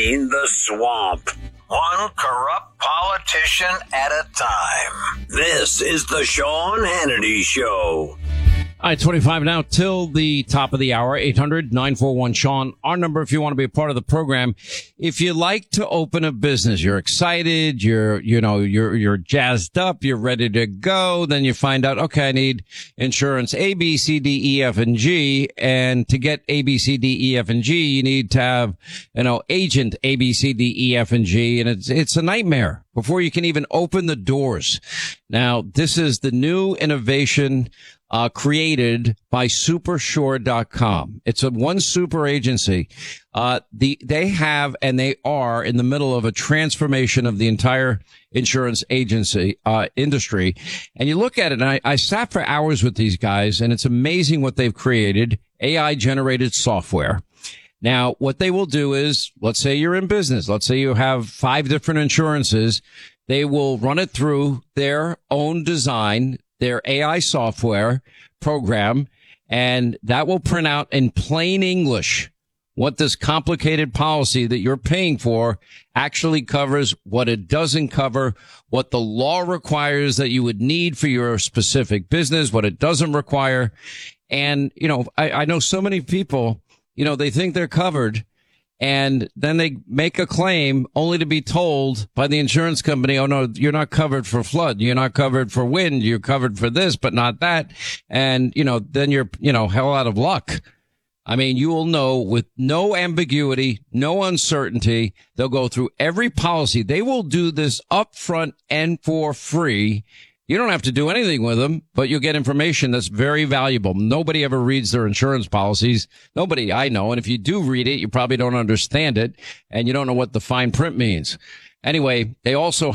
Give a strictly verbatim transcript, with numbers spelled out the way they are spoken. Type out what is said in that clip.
drain the swamp. One corrupt politician at a time. This is the Sean Hannity Show. All right, twenty-five now till the top of the hour, eight hundred nine four one Sean. Our number if you want to be a part of the program. If you like to open a business, you're excited, you're, you know, you're, you're jazzed up, you're ready to go. Then you find out, okay, I need insurance A, B, C, D, E, F, and G. And to get A, B, C, D, E, F, and G, you need to have, you know, agent A, B, C, D, E, F, and G. And it's, it's a nightmare before you can even open the doors. Now, this is the new innovation Uh, created by Supersure dot com. It's a one super agency. Uh, the, they have and they are in the middle of a transformation of the entire insurance agency, uh, industry. And you look at it, and I, I sat for hours with these guys, and it's amazing what they've created. A I generated software. Now, what they will do is, let's say you're in business. Let's say you have five different insurances. They will run it through their own design, their A I software program, and that will print out in plain English what this complicated policy that you're paying for actually covers, what it doesn't cover, what the law requires that you would need for your specific business, what it doesn't require. And, you know, I, I know so many people, you know, they think they're covered, and then they make a claim only to be told by the insurance company, oh, no, you're not covered for flood. You're not covered for wind. You're covered for this, but not that. And, you know, then you're, you know, hell out of luck. I mean, you will know with no ambiguity, no uncertainty. They'll go through every policy. They will do this up front and for free. You don't have to do anything with them, but you'll get information that's very valuable. Nobody ever reads their insurance policies. Nobody I know. And if you do read it, you probably don't understand it, and you don't know what the fine print means. Anyway, they also